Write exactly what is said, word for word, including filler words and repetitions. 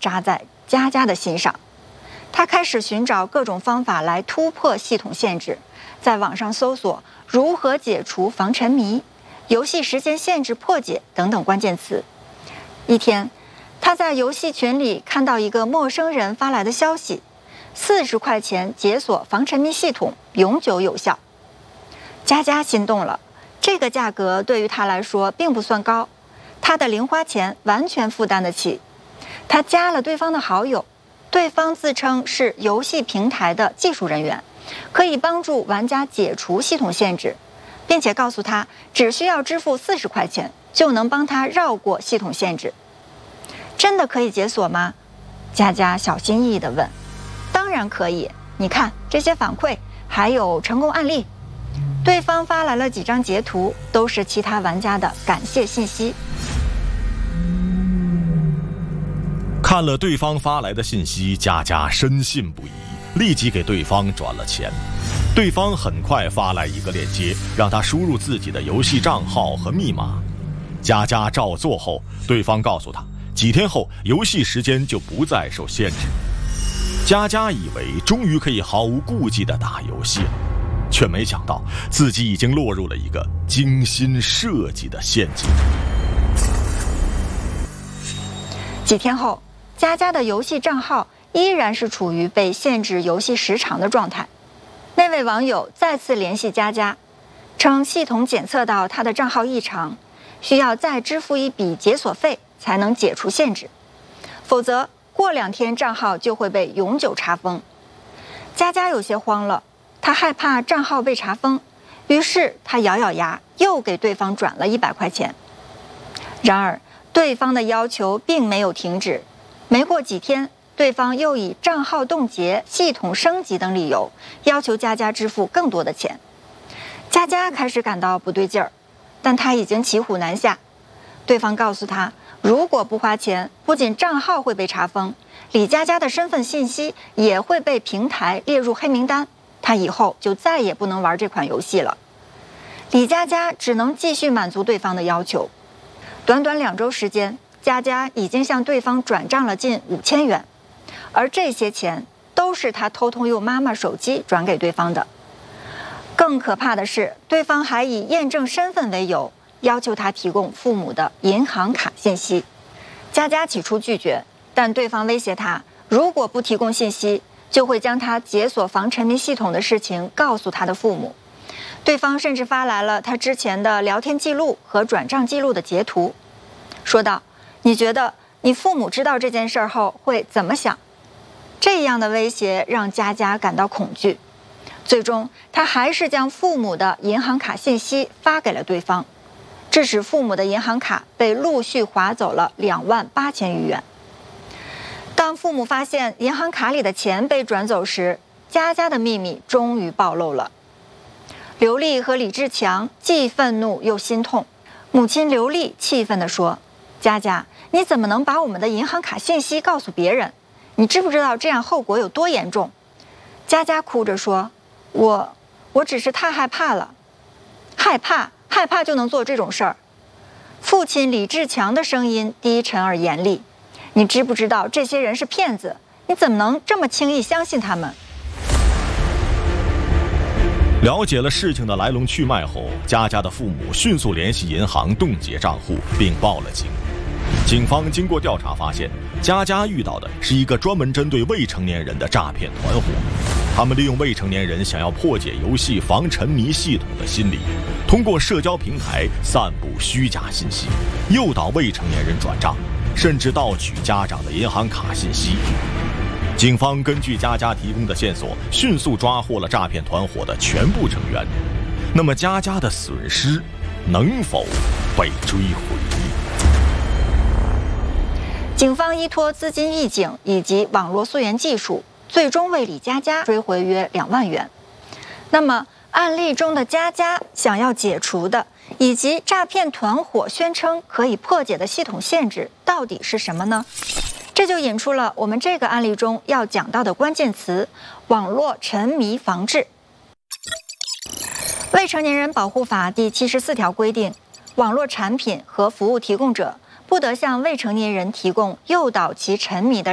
扎在佳佳的心上。他开始寻找各种方法来突破系统限制，在网上搜索如何解除防沉迷、游戏时间限制破解等等关键词。一天，他在游戏群里看到一个陌生人发来的消息：四十块钱解锁防沉迷系统，永久有效。佳佳心动了，这个价格对于他来说并不算高，他的零花钱完全负担得起。他加了对方的好友，对方自称是游戏平台的技术人员，可以帮助玩家解除系统限制，并且告诉他只需要支付四十块钱就能帮他绕过系统限制。真的可以解锁吗？佳佳小心翼翼地问。当然可以，你看这些反馈，还有成功案例。对方发来了几张截图，都是其他玩家的感谢信息。 看了对方发来的信息，佳佳深信不疑，立即给对方转了钱。对方很快发来一个链接，让他输入自己的游戏账号和密码。佳佳照做后，对方告诉他，几天后游戏时间就不再受限制。佳佳以为终于可以毫无顾忌地打游戏了，却没想到自己已经落入了一个精心设计的陷阱。 几天后，佳佳的游戏账号依然是处于被限制游戏时长的状态。那位网友再次联系佳佳，称系统检测到他的账号异常，需要再支付一笔解锁费才能解除限制，否则过两天账号就会被永久查封。佳佳有些慌了，他害怕账号被查封，于是他咬咬牙又给对方转了一百块钱。然而对方的要求并没有停止，没过几天，对方又以账号冻结、系统升级等理由要求佳佳支付更多的钱。佳佳开始感到不对劲儿，但他已经骑虎难下。对方告诉他，如果不花钱，不仅账号会被查封，李佳佳的身份信息也会被平台列入黑名单，他以后就再也不能玩这款游戏了。李佳佳只能继续满足对方的要求。短短两周时间，佳佳已经向对方转账了近五千元，而这些钱都是他偷偷用妈妈手机转给对方的。更可怕的是，对方还以验证身份为由，要求他提供父母的银行卡信息。佳佳起初拒绝，但对方威胁他，如果不提供信息，就会将他解锁防沉迷系统的事情告诉他的父母。对方甚至发来了他之前的聊天记录和转账记录的截图，说道：你觉得你父母知道这件事后会怎么想？这样的威胁让佳佳感到恐惧。最终他还是将父母的银行卡信息发给了对方，致使父母的银行卡被陆续划走了两万八千余元。当父母发现银行卡里的钱被转走时，佳佳的秘密终于暴露了。刘丽和李志强既愤怒又心痛。母亲刘丽气愤地说：佳佳，你怎么能把我们的银行卡信息告诉别人？你知不知道这样后果有多严重？佳佳哭着说：我我只是太害怕了。害怕害怕就能做这种事儿？父亲李志强的声音低沉而严厉：你知不知道这些人是骗子？你怎么能这么轻易相信他们？ 了解了事情的来龙去脉后，佳佳的父母迅速联系银行冻结账户，并报了警。警方经过调查发现，佳佳遇到的是一个专门针对未成年人的诈骗团伙。他们利用未成年人想要破解游戏防沉迷系统的心理，通过社交平台散布虚假信息，诱导未成年人转账，甚至盗取家长的银行卡信息。警方根据佳佳提供的线索，迅速抓获了诈骗团伙的全部成员。那么佳佳的损失能否被追回？ 警方依托资金预警以及网络溯源技术，最终为李佳佳追回约两万元。那么案例中的佳佳想要解除的，以及诈骗团伙宣称可以破解的系统限制，到底是什么呢？这就引出了我们这个案例中要讲到的关键词：网络沉迷防治。未成年人保护法第七十四条规定，网络产品和服务提供者不得向未成年人提供诱导其沉迷的